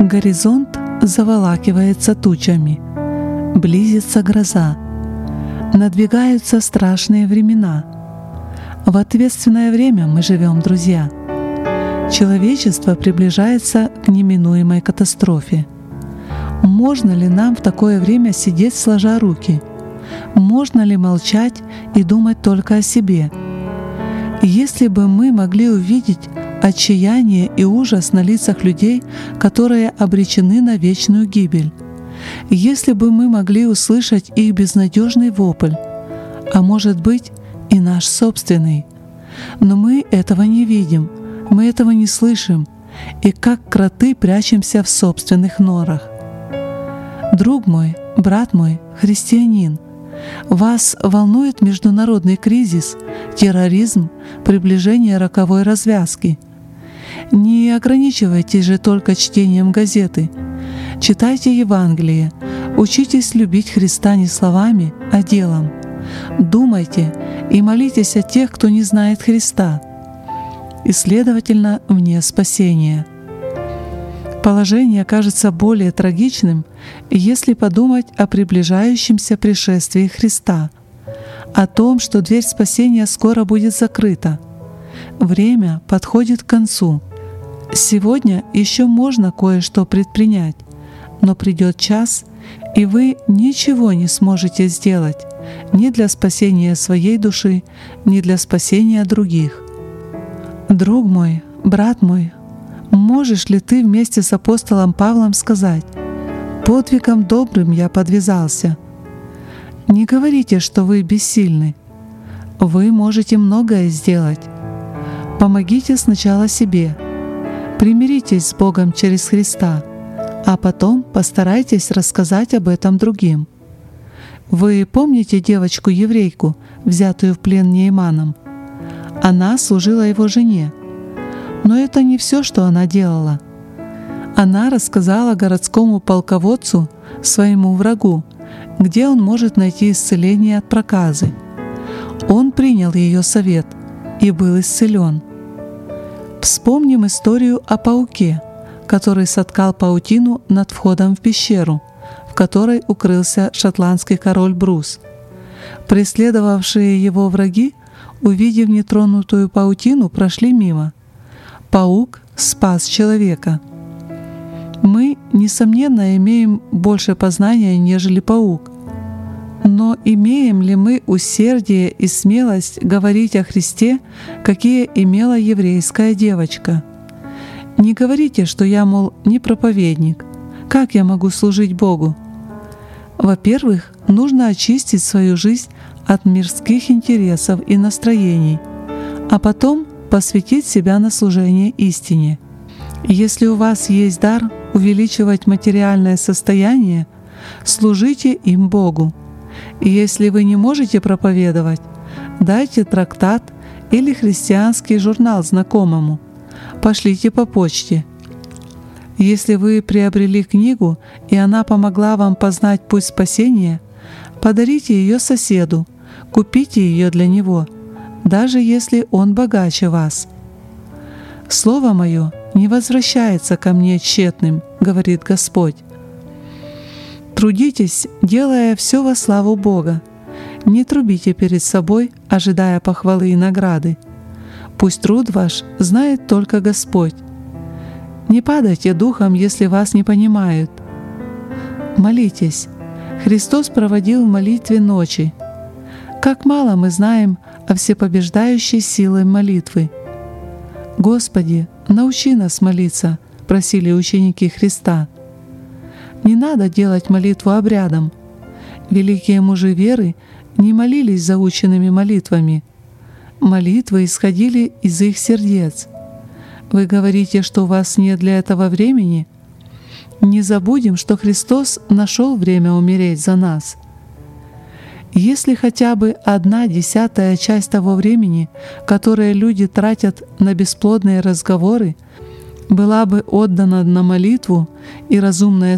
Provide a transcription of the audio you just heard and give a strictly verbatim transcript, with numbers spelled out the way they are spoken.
Горизонт заволакивается тучами, близится гроза, надвигаются страшные времена. В ответственное время мы живем, друзья. Человечество приближается к неминуемой катастрофе. Можно ли нам в такое время сидеть сложа руки? Можно ли молчать и думать только о себе? Если бы мы могли увидеть отчаяние и ужас на лицах людей, которые обречены на вечную гибель, если бы мы могли услышать их безнадежный вопль, а может быть и наш собственный, но мы этого не видим, мы этого не слышим, и как кроты прячемся в собственных норах. Друг мой, брат мой, христианин, вас волнует международный кризис, терроризм, приближение роковой развязки. Не ограничивайтесь же только чтением газеты. Читайте Евангелие, учитесь любить Христа не словами, а делом. Думайте и молитесь о тех, кто не знает Христа, и, следовательно, вне спасения. Положение кажется более трагичным, если подумать о приближающемся пришествии Христа, о том, что дверь спасения скоро будет закрыта. Время подходит к концу. Сегодня еще можно кое-что предпринять, но придет час, и вы ничего не сможете сделать ни для спасения своей души, ни для спасения других. Друг мой, брат мой, можешь ли ты вместе с апостолом Павлом сказать: «Подвигом добрым я подвязался»? Не говорите, что вы бессильны. Вы можете многое сделать. Помогите сначала себе. Примиритесь с Богом через Христа, а потом постарайтесь рассказать об этом другим. Вы помните девочку-еврейку, взятую в плен Нейманом? Она служила его жене. Но это не все, что она делала. Она рассказала городскому полководцу, своему врагу, где он может найти исцеление от проказы. Он принял ее совет и был исцелен. Вспомним историю о пауке, который соткал паутину над входом в пещеру, в которой укрылся шотландский король Брус. Преследовавшие его враги, увидев нетронутую паутину, прошли мимо. Паук спас человека. Мы, несомненно, имеем больше познания, нежели паук. Но имеем ли мы усердие и смелость говорить о Христе, какие имела еврейская девочка? Не говорите, что я, мол, не проповедник. Как я могу служить Богу? Во-первых, нужно очистить свою жизнь от мирских интересов и настроений, а потом посвятить себя на служение истине. Если у вас есть дар увеличивать материальное состояние, служите им Богу. И если вы не можете проповедовать, дайте трактат или христианский журнал знакомому, пошлите по почте. Если вы приобрели книгу, и она помогла вам познать путь спасения, подарите ее соседу, купите ее для него, даже если он богаче вас. «Слово мое не возвращается ко мне тщетным», — говорит Господь. Трудитесь, делая все во славу Бога. Не трубите перед собой, ожидая похвалы и награды. Пусть труд ваш знает только Господь. Не падайте духом, если вас не понимают. Молитесь. Христос проводил в молитве ночи. Как мало мы знаем о всепобеждающей силе молитвы. «Господи, научи нас молиться», — просили ученики Христа. Не надо делать молитву обрядом. Великие мужи веры не молились заученными молитвами. Молитвы исходили из их сердец. Вы говорите, что у вас нет для этого времени? Не забудем, что Христос нашел время умереть за нас. Если хотя бы одна десятая часть того времени, которое люди тратят на бесплодные разговоры, была бы отдана на молитву и разумное